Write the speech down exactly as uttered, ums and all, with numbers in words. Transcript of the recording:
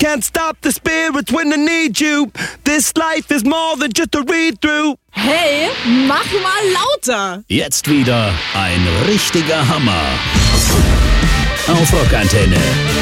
can't stop the spirits when I need you. This life is more than just a read-through. Hey, mach mal lauter. Jetzt wieder ein richtiger Hammer. Auf Rockantenne.